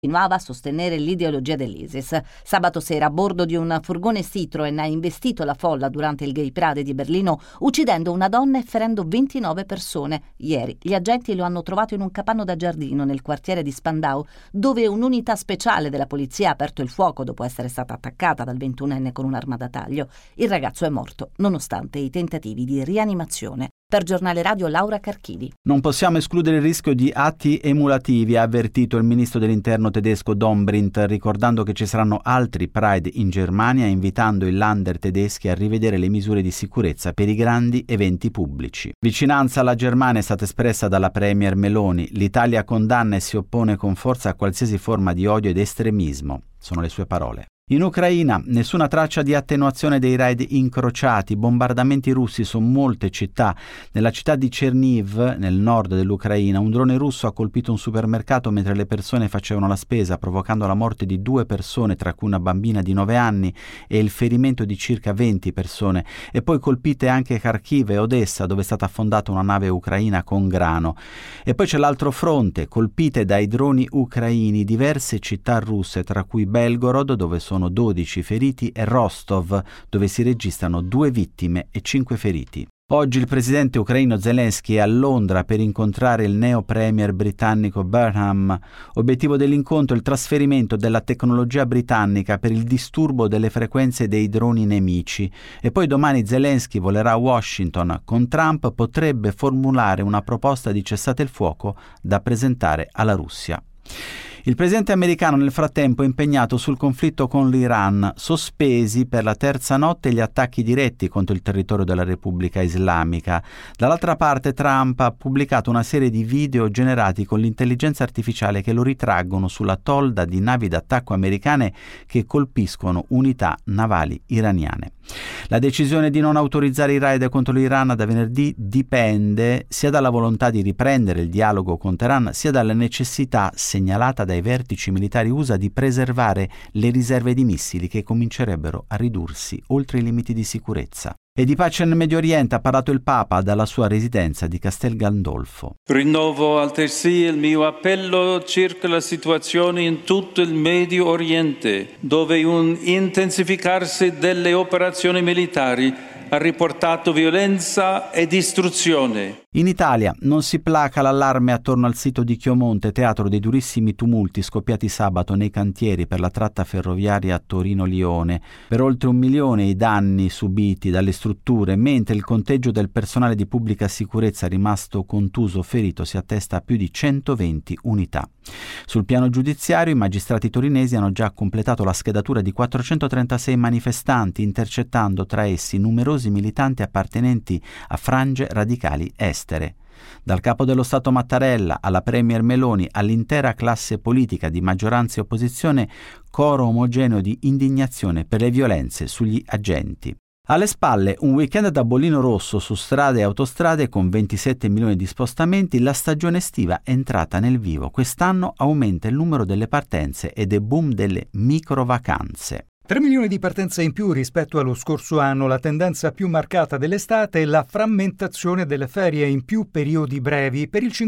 continuava a sostenere l'ideologia dell'ISIS. Sabato sera, a bordo di un furgone Citroen, ha investito la folla durante il Gay Pride di Berlino, uccidendo una donna e ferendo 29 persone. Ieri gli agenti lo hanno trovato in un capanno da giardino nel quartiere di Spandau, dove un'unità speciale della polizia ha aperto il fuoco dopo essere stata attaccata dal 21enne con un'arma da taglio. Il ragazzo è morto, nonostante i tentativi di rianimazione. Per Giornale Radio, Laura Carchidi. Non possiamo escludere il rischio di atti emulativi, ha avvertito il ministro dell'interno tedesco Dobrindt, ricordando che ci saranno altri Pride in Germania e invitando i Länder tedeschi a rivedere le misure di sicurezza per i grandi eventi pubblici. Vicinanza alla Germania è stata espressa dalla premier Meloni. L'Italia condanna e si oppone con forza a qualsiasi forma di odio ed estremismo. Sono le sue parole. In Ucraina nessuna traccia di attenuazione dei raid incrociati, bombardamenti russi su molte città. Nella città di Cherniv, nel nord dell'Ucraina, un drone russo ha colpito un supermercato mentre le persone facevano la spesa, provocando la morte di 2 persone, tra cui una bambina di 9 anni, e il ferimento di circa 20 persone. E poi colpite anche Kharkiv e Odessa, dove è stata affondata una nave ucraina con grano. E poi c'è l'altro fronte, colpite dai droni ucraini diverse città russe, tra cui Belgorod, dove sono 12 feriti, e Rostov, dove si registrano 2 vittime e 5 feriti. Oggi il presidente ucraino Zelensky è a Londra per incontrare il neo premier britannico Burnham. Obiettivo dell'incontro è il trasferimento della tecnologia britannica per il disturbo delle frequenze dei droni nemici. E poi domani Zelensky volerà a Washington. Con Trump potrebbe formulare una proposta di cessate il fuoco da presentare alla Russia. Il presidente americano nel frattempo è impegnato sul conflitto con l'Iran, sospesi per la terza notte gli attacchi diretti contro il territorio della Repubblica Islamica. Dall'altra parte Trump ha pubblicato una serie di video generati con l'intelligenza artificiale che lo ritraggono sulla tolda di navi d'attacco americane che colpiscono unità navali iraniane. La decisione di non autorizzare i raid contro l'Iran da venerdì dipende sia dalla volontà di riprendere il dialogo con Teheran, sia dalla necessità segnalata dai vertici militari USA di preservare le riserve di missili che comincerebbero a ridursi oltre i limiti di sicurezza. E di pace nel Medio Oriente ha parlato il Papa dalla sua residenza di Castel Gandolfo. Rinnovo altresì il mio appello circa la situazione in tutto il Medio Oriente, dove un intensificarsi delle operazioni militari ha riportato violenza e distruzione. In Italia non si placa l'allarme attorno al sito di Chiomonte, teatro dei durissimi tumulti scoppiati sabato nei cantieri per la tratta ferroviaria Torino-Lione. Per oltre 1 milione i danni subiti dalle strutture, mentre il conteggio del personale di pubblica sicurezza rimasto contuso o ferito si attesta a più di 120 unità. Sul piano giudiziario i magistrati torinesi hanno già completato la schedatura di 436 manifestanti, intercettando tra essi numerosi militanti appartenenti a frange radicali estere. Dal capo dello Stato Mattarella alla premier Meloni all'intera classe politica di maggioranza e opposizione, coro omogeneo di indignazione per le violenze sugli agenti. Alle spalle un weekend da bollino rosso su strade e autostrade con 27 milioni di spostamenti, la stagione estiva è entrata nel vivo. Quest'anno aumenta il numero delle partenze ed è boom delle microvacanze. 3 milioni di partenze in più rispetto allo scorso anno. La tendenza più marcata dell'estate è la frammentazione delle ferie in più periodi brevi. Per il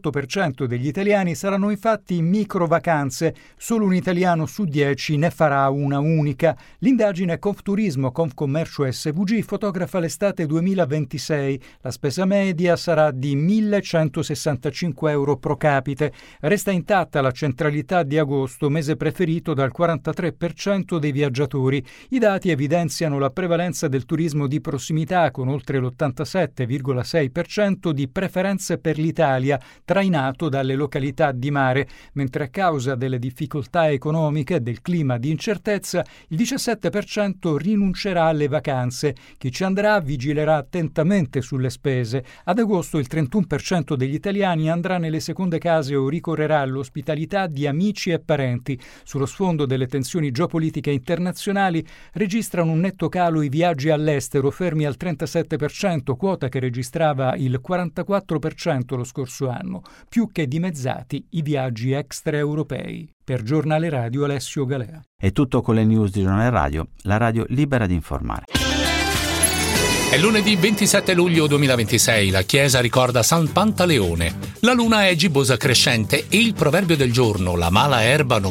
58% degli italiani saranno infatti microvacanze. Solo un italiano su 10 ne farà una unica. L'indagine Confturismo Confcommercio SVG fotografa l'estate 2026. La spesa media sarà di 1.165 euro pro capite. Resta intatta la centralità di agosto, mese preferito dal 43% dei viaggiatori. I dati evidenziano la prevalenza del turismo di prossimità con oltre l'87,6% di preferenze per l'Italia, trainato dalle località di mare, mentre a causa delle difficoltà economiche e del clima di incertezza il 17% rinuncerà alle vacanze. Chi ci andrà vigilerà attentamente sulle spese. Ad agosto il 31% degli italiani andrà nelle seconde case o ricorrerà all'ospitalità di amici e parenti. Sullo sfondo delle tensioni geopolitiche internazionali registrano un netto calo i viaggi all'estero, fermi al 37%, quota che registrava il 44% lo scorso anno, più che dimezzati i viaggi extraeuropei. Per Giornale Radio Alessio Galea. È tutto con le news di Giornale Radio, la radio libera di informare. È lunedì 27 luglio 2026, la Chiesa ricorda San Pantaleone. La luna è gibbosa crescente e il proverbio del giorno, la mala erba non